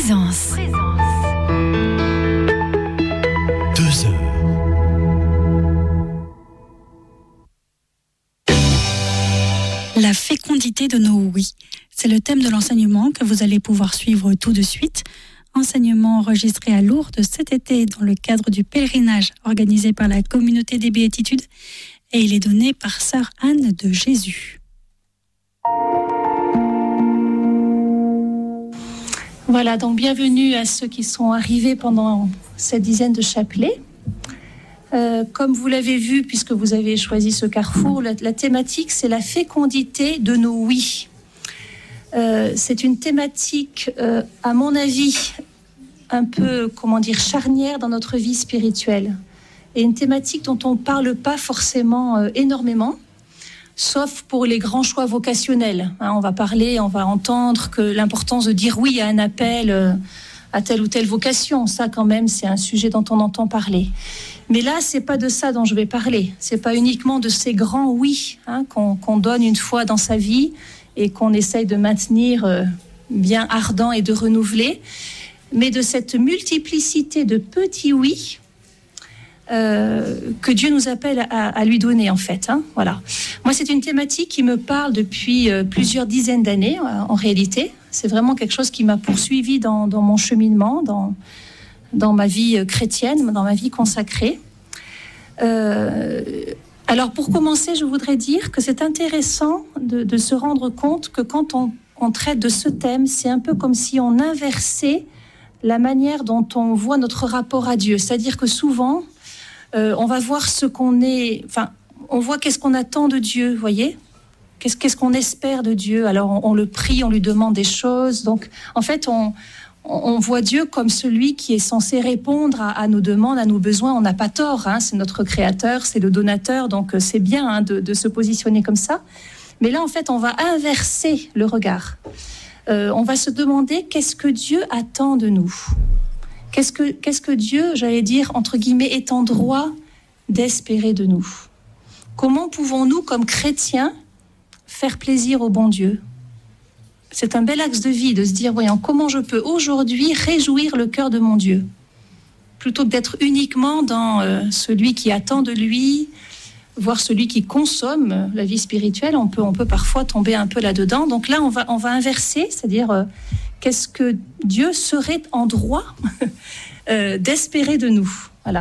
Présence. 2 heures. La fécondité de nos oui. C'est le thème de l'enseignement que vous allez pouvoir suivre tout de suite. Enseignement enregistré à Lourdes cet été dans le cadre du pèlerinage organisé par la communauté des Béatitudes et il est donné par sœur Anne de Jésus. Voilà, donc bienvenue à ceux qui sont arrivés pendant cette dizaine de chapelets. Comme vous l'avez vu, puisque vous avez choisi ce carrefour, la thématique, c'est la fécondité de nos oui. C'est une thématique, à mon avis, un peu, charnière dans notre vie spirituelle. Et une thématique dont on ne parle pas forcément énormément, sauf pour les grands choix vocationnels. On va entendre que l'importance de dire oui à un appel à telle ou telle vocation. Ça, quand même, c'est un sujet dont on entend parler. Mais là, c'est pas de ça dont je vais parler. C'est pas uniquement de ces grands oui qu'on donne une fois dans sa vie et qu'on essaye de maintenir bien ardent et de renouveler, mais de cette multiplicité de petits oui que Dieu nous appelle à lui donner, en fait. Voilà. Moi, c'est une thématique qui me parle depuis plusieurs dizaines d'années, en réalité. C'est vraiment quelque chose qui m'a poursuivi dans mon cheminement, dans ma vie chrétienne, dans ma vie consacrée. Alors, pour commencer, je voudrais dire que c'est intéressant de se rendre compte que quand on traite de ce thème, c'est un peu comme si on inversait la manière dont on voit notre rapport à Dieu. C'est-à-dire que souvent, on va voir on voit qu'est-ce qu'on attend de Dieu, vous voyez ? Qu'est-ce qu'on espère de Dieu ? Alors, on le prie, on lui demande des choses. Donc, en fait, on voit Dieu comme celui qui est censé répondre à nos demandes, à nos besoins. On n'a pas tort, c'est notre créateur, c'est le donateur, donc c'est bien de se positionner comme ça. Mais là, en fait, on va inverser le regard. On va se demander qu'est-ce que Dieu attend de nous ? Qu'est-ce que Dieu, j'allais dire, entre guillemets, est en droit d'espérer de nous ? Comment pouvons-nous, comme chrétiens, faire plaisir au bon Dieu ? C'est un bel axe de vie de se dire, voyons, comment je peux aujourd'hui réjouir le cœur de mon Dieu ? Plutôt que d'être uniquement dans celui qui attend de lui, voire celui qui consomme la vie spirituelle, on peut parfois tomber un peu là-dedans. Donc là, on va inverser, c'est-à-dire qu'est-ce que Dieu serait en droit d'espérer de nous ? Voilà.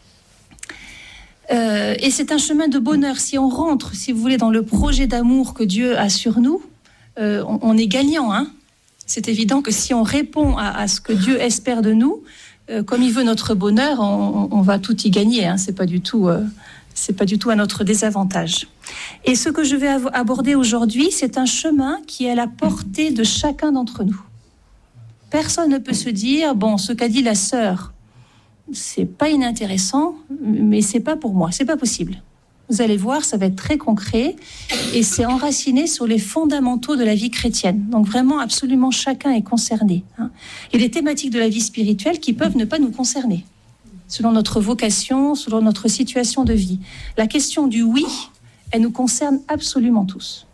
Et c'est un chemin de bonheur. Si on rentre, si vous voulez, dans le projet d'amour que Dieu a sur nous, on est gagnant. C'est évident que si on répond à ce que Dieu espère de nous, comme il veut notre bonheur, on va tout y gagner. C'est pas du tout à notre désavantage. Et ce que je vais aborder aujourd'hui, c'est un chemin qui est à la portée de chacun d'entre nous. Personne ne peut se dire, ce qu'a dit la sœur, c'est pas inintéressant, mais c'est pas pour moi, c'est pas possible. Vous allez voir, ça va être très concret et c'est enraciné sur les fondamentaux de la vie chrétienne. Donc vraiment, absolument chacun est concerné. Il y a des thématiques de la vie spirituelle qui peuvent ne pas nous concerner, selon notre vocation, selon notre situation de vie. La question du oui, elle nous concerne absolument tous.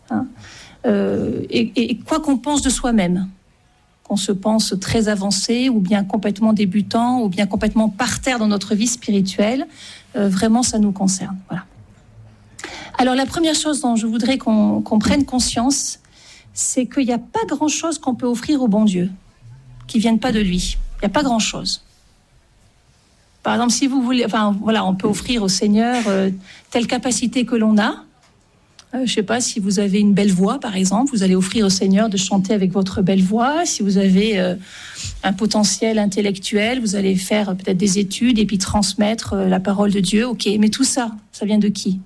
Et quoi qu'on pense de soi-même, qu'on se pense très avancé ou bien complètement débutant ou bien complètement par terre dans notre vie spirituelle, vraiment ça nous concerne. Voilà. Alors la première chose dont je voudrais qu'on prenne conscience, c'est qu'il n'y a pas grand-chose qu'on peut offrir au bon Dieu qui ne vienne pas de lui. Il n'y a pas grand-chose. Par exemple, si vous voulez, on peut offrir au Seigneur telle capacité que l'on a. Je ne sais pas, si vous avez une belle voix, par exemple, vous allez offrir au Seigneur de chanter avec votre belle voix. Si vous avez un potentiel intellectuel, vous allez faire peut-être des études et puis transmettre la parole de Dieu. Ok, mais tout ça, ça vient de qui ?